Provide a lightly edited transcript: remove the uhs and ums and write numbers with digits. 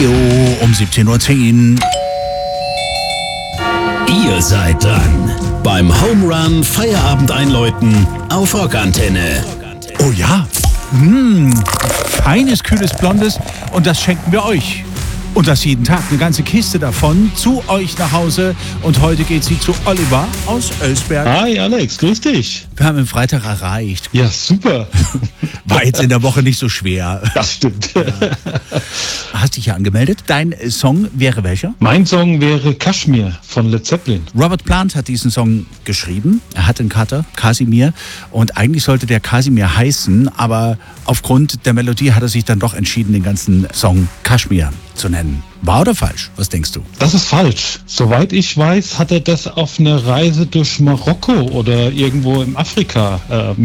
Radio um 17:10 Uhr. Ihr seid dran beim Home Run Feierabend einläuten auf Rockantenne. Oh ja, feines, kühles Blondes und das schenken wir euch. Und das jeden Tag, eine ganze Kiste davon, zu euch nach Hause. Und heute geht sie zu Oliver aus Elsberg. Hi Alex, grüß dich. Wir haben den Freitag erreicht. Ja, super. War jetzt in der Woche nicht so schwer. Das stimmt. Hast dich ja angemeldet. Dein Song wäre welcher? Mein Song wäre Kashmir von Led Zeppelin. Robert Plant hat diesen Song geschrieben. Er hat einen Cutter, Kasimir. Und eigentlich sollte der Kasimir heißen, aber aufgrund der Melodie hat er sich dann doch entschieden, den ganzen Song Kashmir zu nennen. Wahr oder falsch? Was denkst du? Das ist falsch. Soweit ich weiß, hat er das auf einer Reise durch Marokko oder irgendwo in Afrika